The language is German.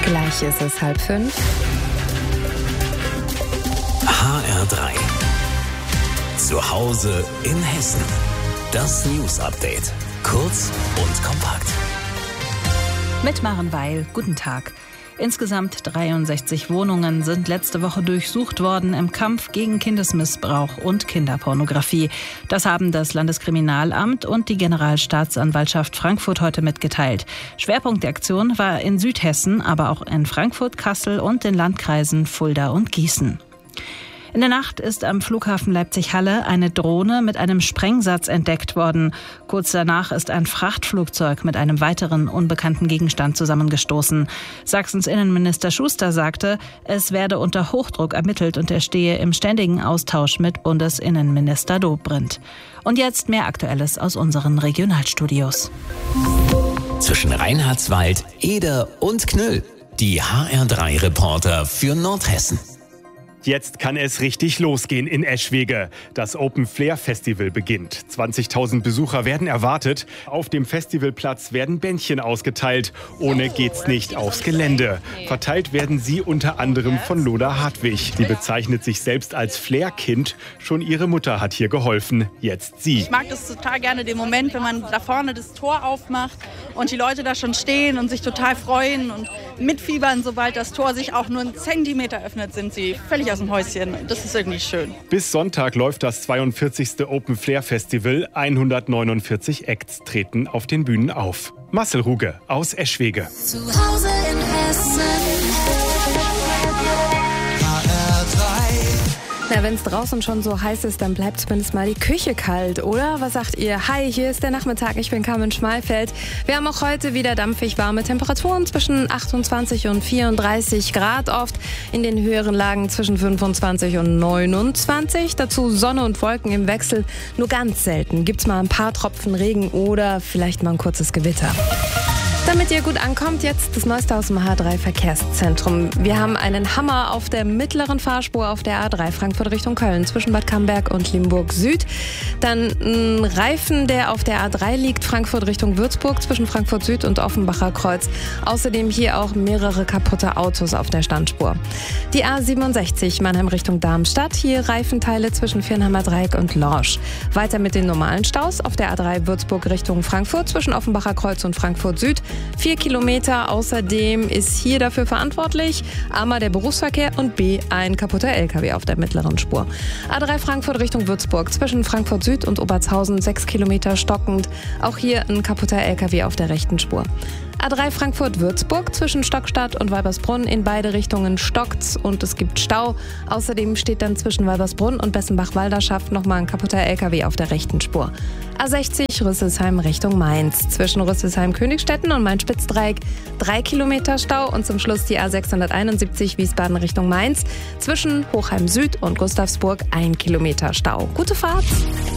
Gleich ist es 4:30. HR3. Zu Hause in Hessen. Das News-Update. Kurz und kompakt. Mit Maren Weil, guten Tag. Insgesamt 63 Wohnungen sind letzte Woche durchsucht worden im Kampf gegen Kindesmissbrauch und Kinderpornografie. Das haben das Landeskriminalamt und die Generalstaatsanwaltschaft Frankfurt heute mitgeteilt. Schwerpunkt der Aktion war in Südhessen, aber auch in Frankfurt, Kassel und den Landkreisen Fulda und Gießen. In der Nacht ist am Flughafen Leipzig-Halle eine Drohne mit einem Sprengsatz entdeckt worden. Kurz danach ist ein Frachtflugzeug mit einem weiteren unbekannten Gegenstand zusammengestoßen. Sachsens Innenminister Schuster sagte, es werde unter Hochdruck ermittelt und er stehe im ständigen Austausch mit Bundesinnenminister Dobrindt. Und jetzt mehr Aktuelles aus unseren Regionalstudios. Zwischen Reinhardswald, Eder und Knüll. Die HR3-Reporter für Nordhessen. Jetzt kann es richtig losgehen in Eschwege. Das Open Flair Festival beginnt. 20.000 Besucher werden erwartet. Auf dem Festivalplatz werden Bändchen ausgeteilt. Ohne geht's nicht aufs Gelände. Verteilt werden sie unter anderem von Lola Hartwig. Sie bezeichnet sich selbst als Flair-Kind. Schon ihre Mutter hat hier geholfen. Jetzt sie. Ich mag das total gerne, den Moment, wenn man da vorne das Tor aufmacht und die Leute da schon stehen und sich total freuen und mitfiebern. Sobald das Tor sich auch nur einen Zentimeter öffnet, sind sie völlig aus dem Häuschen. Das ist irgendwie schön. Bis Sonntag läuft das 42. Open Flair Festival. 149 Acts treten auf den Bühnen auf. Marcel Ruge aus Eschwege. Zu Hause in Hessen. Na, wenn es draußen schon so heiß ist, dann bleibt zumindest mal die Küche kalt, oder? Was sagt ihr? Hi, hier ist der Nachmittag, ich bin Carmen Schmalfeld. Wir haben auch heute wieder dampfig warme Temperaturen zwischen 28 und 34 Grad, oft in den höheren Lagen zwischen 25 und 29. Dazu Sonne und Wolken im Wechsel. Nur ganz selten gibt's mal ein paar Tropfen Regen oder vielleicht mal ein kurzes Gewitter. Damit ihr gut ankommt, jetzt das Neueste aus dem H3-Verkehrszentrum. Wir haben einen Hammer auf der mittleren Fahrspur auf der A3 Frankfurt Richtung Köln zwischen Bad Camberg und Limburg Süd. Dann ein Reifen, der auf der A3 liegt, Frankfurt Richtung Würzburg zwischen Frankfurt Süd und Offenbacher Kreuz. Außerdem hier auch mehrere kaputte Autos auf der Standspur. Die A67 Mannheim Richtung Darmstadt, hier Reifenteile zwischen Viernheimer Dreieck und Lorsch. Weiter mit den normalen Staus auf der A3 Würzburg Richtung Frankfurt zwischen Offenbacher Kreuz und Frankfurt Süd. 4 Kilometer. Außerdem ist hier dafür verantwortlich A, der Berufsverkehr und B, ein kaputter LKW auf der mittleren Spur. A3 Frankfurt Richtung Würzburg zwischen Frankfurt Süd und Obertshausen 6 Kilometer stockend. Auch hier ein kaputter LKW auf der rechten Spur. A3 Frankfurt-Würzburg zwischen Stockstadt und Weibersbrunn in beide Richtungen stockt's und es gibt Stau. Außerdem steht dann zwischen Weibersbrunn und Bessenbach-Walderschaft nochmal ein kaputter LKW auf der rechten Spur. A60 Rüsselsheim Richtung Mainz. Zwischen Rüsselsheim-Königstetten und Main-Spitz-Dreieck 3 Kilometer Stau und zum Schluss die A671 Wiesbaden Richtung Mainz. Zwischen Hochheim Süd und Gustavsburg 1 Kilometer Stau. Gute Fahrt!